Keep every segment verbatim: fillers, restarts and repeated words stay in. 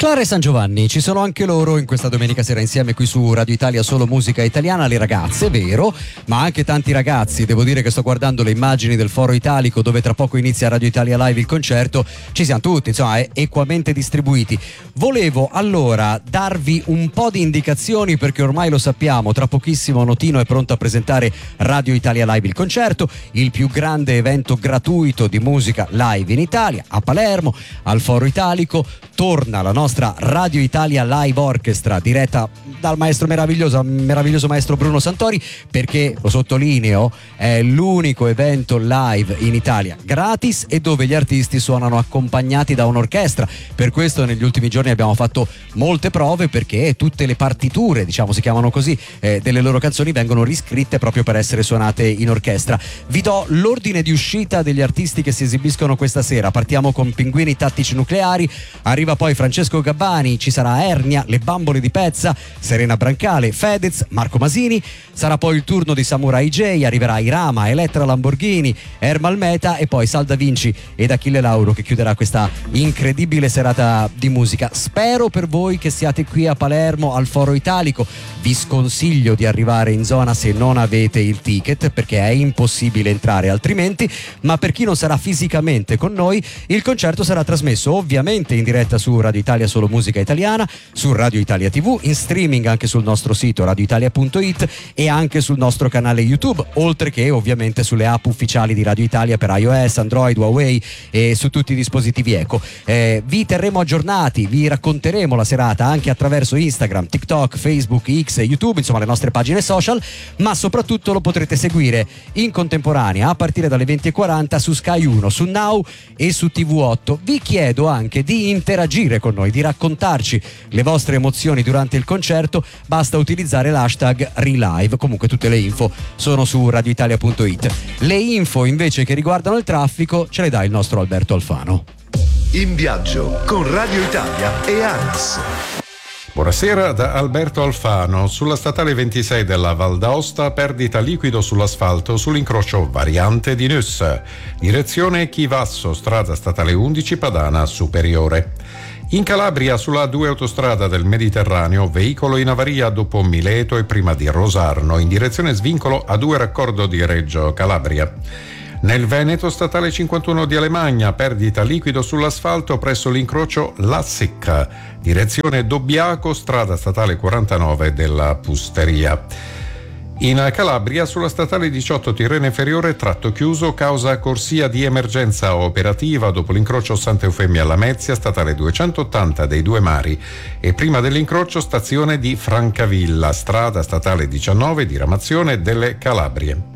Clara e San Giovanni, ci sono anche loro in questa domenica sera insieme qui su Radio Italia Solo Musica Italiana. Le ragazze, vero, ma anche tanti ragazzi. Devo dire che sto guardando le immagini del Foro Italico, dove tra poco inizia Radio Italia Live il concerto. Ci siamo tutti, insomma, equamente distribuiti. Volevo allora darvi un po' di indicazioni, perché ormai lo sappiamo, tra pochissimo Notino è pronto a presentare Radio Italia Live il concerto, il più grande evento gratuito di musica live in Italia, a Palermo, al Foro Italico. Torna la nostra Radio Italia Live Orchestra, diretta dal maestro meraviglioso, meraviglioso maestro Bruno Santori, perché, lo sottolineo, è l'unico evento live in Italia gratis e dove gli artisti suonano accompagnati da un'orchestra. Per questo negli ultimi giorni abbiamo fatto molte prove, perché tutte le partiture, diciamo si chiamano così, eh, delle loro canzoni vengono riscritte proprio per essere suonate in orchestra. Vi do l'ordine di uscita degli artisti che si esibiscono questa sera. Partiamo con Pinguini Tattici Nucleari, arriva poi Francesco Gabbani, ci sarà Ernia, Le Bambole di Pezza, Serena Brancale, Fedez, Marco Masini. Sarà poi il turno di Samurai J, arriverà Irama, Elettra Lamborghini, Ermal Meta e poi Sal Da Vinci ed Achille Lauro, che chiuderà questa incredibile serata di musica. Spero per voi che siate qui a Palermo al Foro Italico. Vi sconsiglio di arrivare in zona se non avete il ticket, perché è impossibile entrare altrimenti, ma per chi non sarà fisicamente con noi, il concerto sarà trasmesso ovviamente in diretta su Radio Italia Solo Musica Italiana, su Radio Italia tivù, in streaming anche sul nostro sito radio italia punto it e anche sul nostro canale YouTube, oltre che ovviamente sulle app ufficiali di Radio Italia per iOS, Android, Huawei e su tutti i dispositivi Eco. Eh, vi terremo aggiornati, vi racconteremo la serata anche attraverso Instagram, TikTok, Facebook, X e YouTube, insomma le nostre pagine social, ma soprattutto lo potrete seguire in contemporanea a partire dalle venti e quaranta su Sky uno, su Now e su T V otto. Vi chiedo anche di interagire con noi, di raccontarci le vostre emozioni durante il concerto. Basta utilizzare l'hashtag Relive. Comunque tutte le info sono su radio italia punto it. Le info invece che riguardano il traffico ce le dà il nostro Alberto Alfano. In viaggio con Radio Italia e ANAS. Buonasera da Alberto Alfano. Sulla statale ventisei della Val d'Aosta, perdita liquido sull'asfalto sull'incrocio variante di Nus. Direzione Chivasso, strada statale undici Padana Superiore. In Calabria, sulla A due autostrada del Mediterraneo, veicolo in avaria dopo Mileto e prima di Rosarno, in direzione svincolo A due raccordo di Reggio Calabria. Nel Veneto, statale cinquantuno di Alemagna, perdita liquido sull'asfalto presso l'incrocio Lassic, direzione Dobbiaco, strada statale quarantanove della Pusteria. In Calabria, sulla statale diciotto Tirreno Inferiore, tratto chiuso causa corsia di emergenza operativa dopo l'incrocio Santa Eufemia Lamezia, statale duecentottanta dei Due Mari, e prima dell'incrocio stazione di Francavilla, strada statale diciannove diramazione delle Calabrie.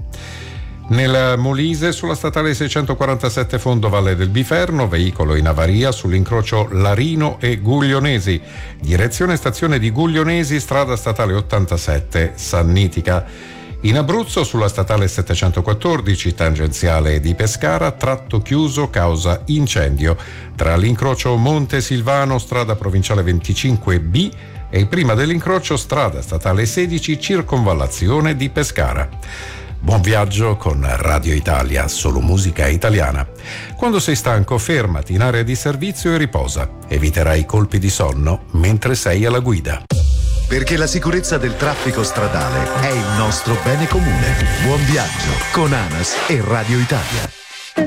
Nel Molise, sulla statale seicentoquarantasette Fondo Valle del Biferno, veicolo in avaria sull'incrocio Larino e Guglionesi, direzione stazione di Guglionesi, strada statale ottantasette Sannitica. In Abruzzo, sulla statale settecentoquattordici tangenziale di Pescara, tratto chiuso causa incendio tra l'incrocio Monte Silvano, strada provinciale venticinque B, e prima dell'incrocio strada statale sedici circonvallazione di Pescara. Buon viaggio con Radio Italia, solo musica italiana. Quando sei stanco, fermati in area di servizio e riposa. Eviterai colpi di sonno mentre sei alla guida. Perché la sicurezza del traffico stradale è il nostro bene comune. Buon viaggio con ANAS e Radio Italia.